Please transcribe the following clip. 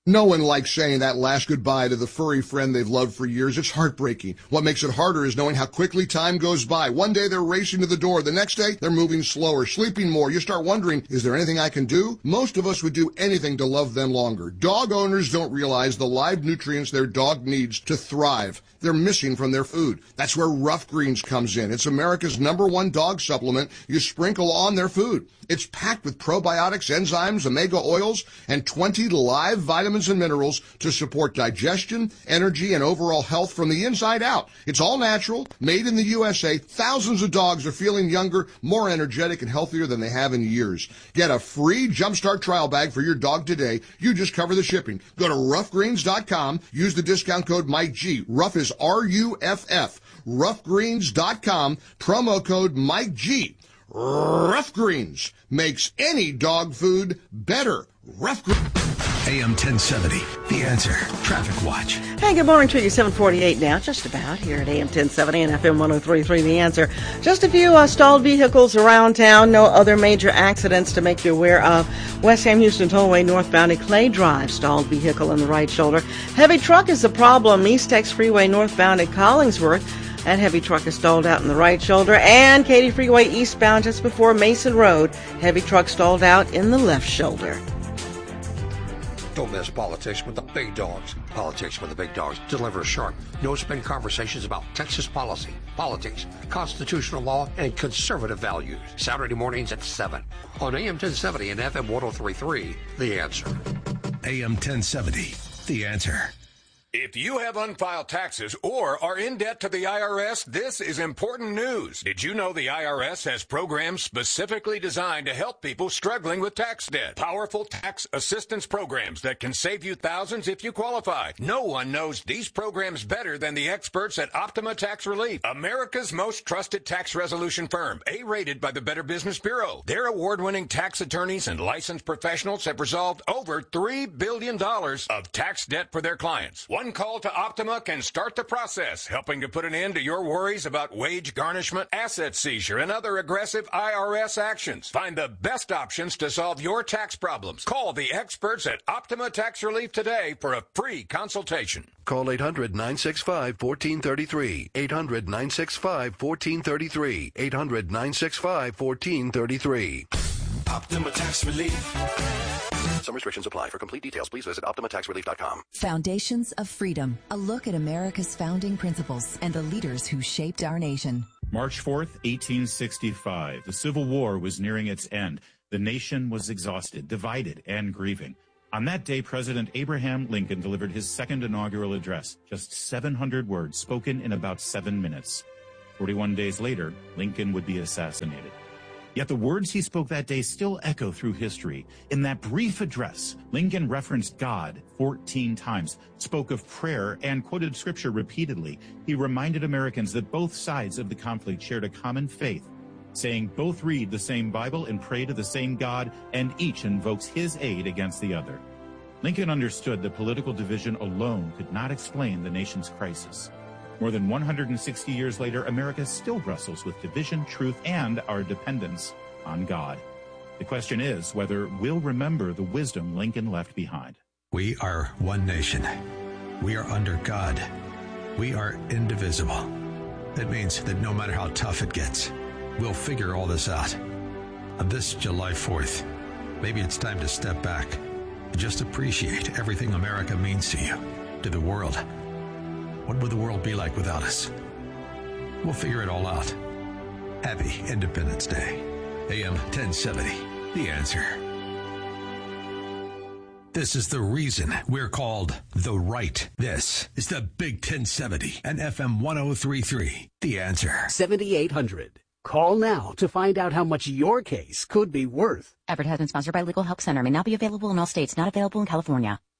No one likes saying that last goodbye to the furry friend they've loved for years. It's heartbreaking. What makes it harder is knowing how quickly time goes by. One day they're racing to the door. The next day they're moving slower, sleeping more. You start wondering, is there anything I can do? Most of us would do anything to love them longer. Dog owners don't realize the live nutrients their dog needs to thrive. They're missing from their food. That's where Rough Greens comes in. It's America's #1 dog supplement you sprinkle on their food. It's packed with probiotics, enzymes, omega oils, and 20 live vitamins and minerals to support digestion, energy, and overall health from the inside out. It's all natural, made in the USA. Thousands of dogs are feeling younger, more energetic, and healthier than they have in years. Get a free Jumpstart trial bag for your dog today. You just cover the shipping. Go to roughgreens.com. Use the discount code MikeG. Rough is RUFF. Roughgreens.com. Promo code MikeG. Rough Greens makes any dog food better. Rough Greens. AM 1070, The Answer. Traffic Watch. Hey, good morning to you. 7:48 now, just about, here at AM 1070 and FM 103.3, The Answer. Just a few stalled vehicles around town. No other major accidents to make you aware of. West Ham Houston Tollway northbound at Clay Drive, stalled vehicle in the right shoulder. Heavy truck is the problem. East Tex Freeway northbound at Collingsworth. That heavy truck is stalled out in the right shoulder. And Katy Freeway eastbound just before Mason Road. Heavy truck stalled out in the left shoulder. Don't miss Politics with the Big Dogs. Politics with the Big Dogs deliver sharp, no-spin conversations about Texas policy, politics, constitutional law, and conservative values. Saturday mornings at 7 on AM 1070 and FM 103.3, The Answer. AM 1070, The Answer. If you have unfiled taxes or are in debt to the IRS, this is important news. Did you know the IRS has programs specifically designed to help people struggling with tax debt? Powerful tax assistance programs that can save you thousands if you qualify. No one knows these programs better than the experts at Optima Tax Relief, America's most trusted tax resolution firm, A-rated by the Better Business Bureau. Their award-winning tax attorneys and licensed professionals have resolved over $3 billion of tax debt for their clients. One call to Optima can start the process, helping to put an end to your worries about wage garnishment, asset seizure, and other aggressive IRS actions. Find the best options to solve your tax problems. Call the experts at Optima Tax Relief today for a free consultation. Call 800-965-1433. 800-965-1433. 800-965-1433. Optima Tax Relief. Some restrictions apply. For complete details, please visit OptimaTaxRelief.com. Foundations of Freedom, a look at America's founding principles and the leaders who shaped our nation. March 4th, 1865. The Civil War was nearing its end. The nation was exhausted, divided, and grieving. On that day, President Abraham Lincoln delivered his second inaugural address, just 700 words spoken in about 7 minutes. 41 days later, Lincoln would be assassinated. Yet the words he spoke that day still echo through history. In that brief address, Lincoln referenced God 14 times, spoke of prayer, and quoted scripture repeatedly. He reminded Americans that both sides of the conflict shared a common faith, saying both read the same Bible and pray to the same God, and each invokes his aid against the other. Lincoln understood that political division alone could not explain the nation's crisis. More than 160 years later, America still wrestles with division, truth, and our dependence on God. The question is whether we'll remember the wisdom Lincoln left behind. We are one nation. We are under God. We are indivisible. That means that no matter how tough it gets, we'll figure all this out. On this July 4th, maybe it's time to step back and just appreciate everything America means to you, to the world. What would the world be like without us? We'll figure it all out. Happy Independence Day. AM 1070, The Answer. This is the reason we're called The Right. This is the Big 1070 and FM 103.3, The Answer. 7800. Call now to find out how much your case could be worth. Advertisement sponsored by Legal Help Center. May not be available in all states. Not available in California.